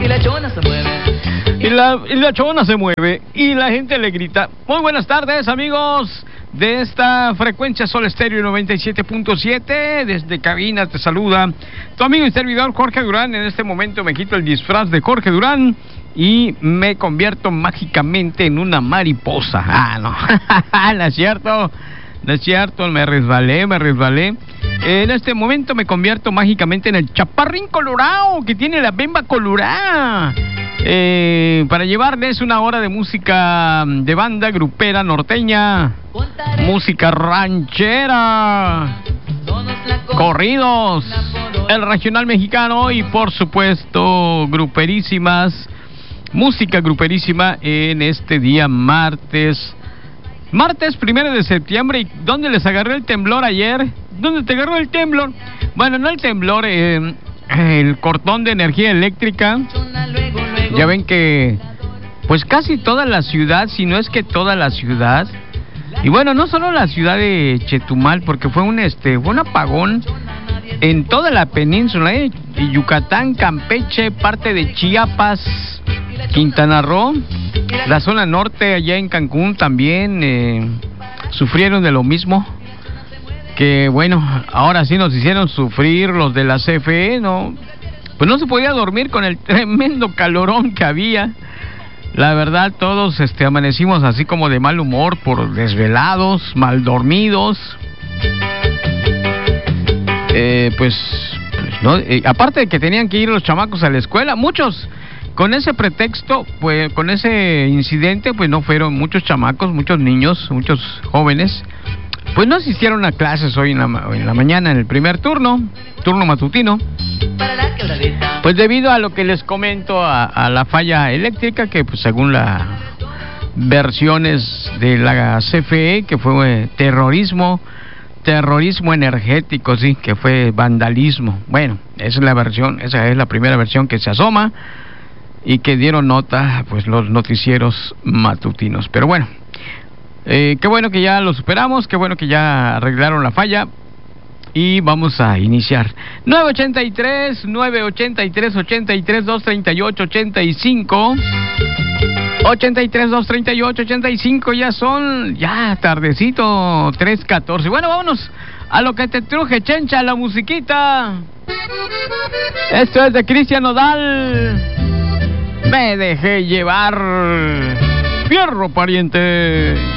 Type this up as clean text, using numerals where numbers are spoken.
la chona se mueve. Y la chona se mueve y la gente le grita. Muy buenas tardes, amigos de esta frecuencia Sol Estéreo 97.7. Desde cabina te saluda tu amigo y servidor Jorge Durán. En este momento me quito el disfraz de Jorge Durán y me convierto mágicamente en una mariposa. No, no es cierto, no es cierto, me resbalé. En este momento me convierto mágicamente en el chaparrín colorado que tiene la bemba colorada. Para llevarles una hora de música de banda, grupera, norteña, música ranchera, corridos, el regional mexicano y por supuesto música gruperísima en este día martes 1 de septiembre. ¿Y dónde les agarró el temblor ayer? ¿Dónde te agarró el temblor? Bueno, no el temblor, el cortón de energía eléctrica. Ya ven que pues casi toda la ciudad, si no es que toda la ciudad, y bueno, no solo la ciudad de Chetumal, porque fue un apagón en toda la península, Yucatán, Campeche, parte de Chiapas, Quintana Roo, la zona norte, allá en Cancún también sufrieron de lo mismo. Que bueno, ahora sí nos hicieron sufrir los de la CFE, ¿no? Pues no se podía dormir con el tremendo calorón que había. La verdad, todos amanecimos así como de mal humor, por desvelados, mal dormidos. ¿No? Aparte de que tenían que ir los chamacos a la escuela, muchos con ese pretexto, pues con ese incidente, pues no fueron muchos chamacos, muchos niños, muchos jóvenes. Pues no asistieron a clases hoy en la mañana, en el primer turno matutino. Pues debido a lo que les comento, a la falla eléctrica, que pues según las versiones de la CFE, que fue terrorismo energético, sí, que fue vandalismo. Bueno, esa es la primera versión que se asoma y que dieron nota pues los noticieros matutinos. Pero bueno, qué bueno que ya lo superamos, qué bueno que ya arreglaron la falla y vamos a iniciar. 983 83 238 85 83 238 85. Ya tardecito, 3:14. Bueno, vámonos a lo que te truje, chencha, la musiquita. Esto es de Cristian Nodal. Me dejé llevar. Fierro, pariente.